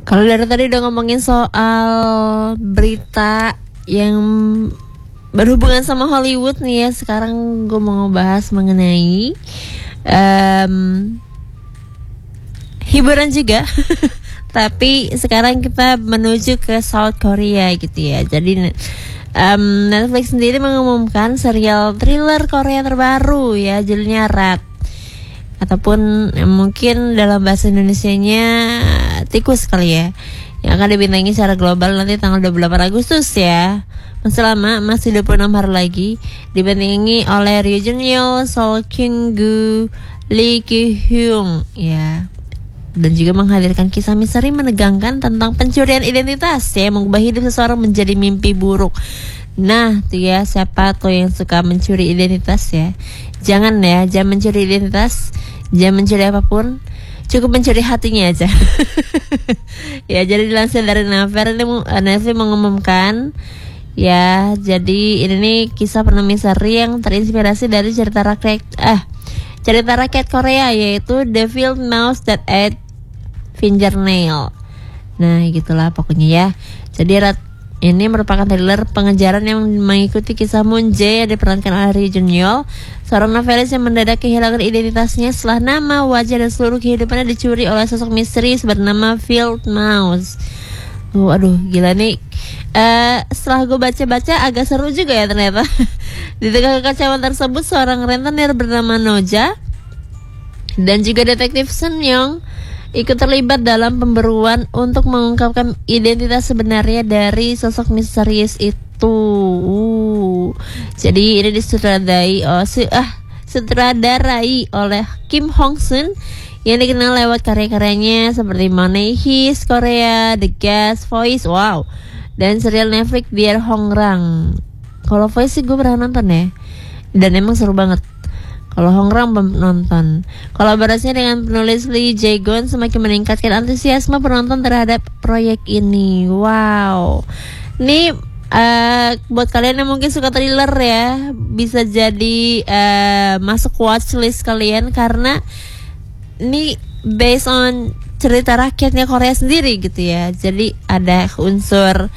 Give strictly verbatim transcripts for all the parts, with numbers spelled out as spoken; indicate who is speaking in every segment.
Speaker 1: Kalau dari tadi udah ngomongin soal berita yang berhubungan sama Hollywood nih ya, sekarang gue mau ngebahas mengenai um, hiburan juga. Tapi sekarang kita menuju ke South Korea gitu ya. Jadi um, Netflix sendiri mengumumkan serial thriller Korea terbaru ya, judulnya Rat, ataupun eh, mungkin dalam bahasa Indonesianya Tikus kali ya, yang akan dibintangi secara global nanti tanggal dua puluh delapan Agustus ya. Masih lama, masih dua puluh enam hari lagi. Dibintangi oleh Ryu Jun Yeol, Seo Kyung Gu, Lee Ki Hyung ya. Dan juga menghadirkan kisah misteri menegangkan tentang pencurian identitas ya, mengubah hidup seseorang menjadi mimpi buruk. Nah, tuh ya, siapa tuh yang suka mencuri identitas ya? Jangan ya, jangan mencuri identitas, jangan mencuri apapun, cukup mencuri hatinya aja. Ya, jadi dilansir dari Naver, Netflix mengumumkan ya, jadi ini nih kisah penuh misteri yang terinspirasi dari cerita rakyat eh cerita rakyat Korea, yaitu The Field Mouse That Ate Fingernail. Nah, gitulah pokoknya ya. Jadi Rat ini merupakan thriller pengejaran yang mengikuti kisah Moon Jae yang diperankan oleh Lee Jun Yeol, seorang novelis yang mendadak kehilangan identitasnya setelah nama, wajah, dan seluruh kehidupannya dicuri oleh sosok misterius bernama Field Mouse. Oh, aduh, gila nih. Uh, setelah gue baca-baca agak seru juga ya ternyata. Di tengah kekacauan tersebut, seorang rentenir bernama Noja dan juga detektif Sun Young ikut terlibat dalam pemburuan untuk mengungkapkan identitas sebenarnya dari sosok misterius itu. Uh. Jadi ini disutradarai oh, si, ah, sutradarai oleh Kim Hong Sun yang dikenal lewat karya-karyanya seperti Money Heist Korea, The Guest, Voice, wow, dan serial Netflix Dear Hong Rang. Kalau Voice sih gue pernah nonton ya, dan emang seru banget. Kalau Hong Rang belum nonton. Kolaborasinya dengan penulis Lee Jae-gon semakin meningkatkan antusiasme penonton terhadap proyek ini. Wow. Ini uh, buat kalian yang mungkin suka thriller ya, bisa jadi uh, masuk watchlist kalian, karena ini based on cerita rakyatnya Korea sendiri gitu ya. Jadi ada unsur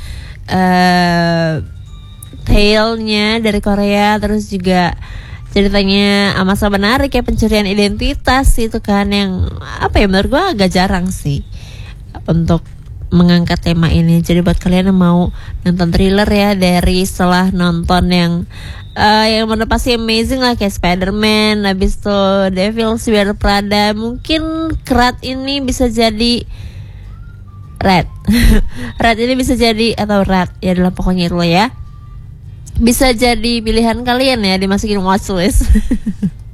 Speaker 1: uh, tale-nya dari Korea, terus juga ceritanya amat sangat menarik ya, pencurian identitas itu kan, yang apa ya, menurut gue agak jarang sih untuk mengangkat tema ini. Jadi buat kalian yang mau nonton thriller ya, dari setelah nonton yang uh, yang mana pasti amazing lah kayak Spider-Man, habis itu Devil's Wear Prada, mungkin Rat ini bisa jadi Rat Rat ini bisa jadi, atau Rat ya, dalam pokoknya itu ya, bisa jadi pilihan kalian ya, dimasukin watchlist.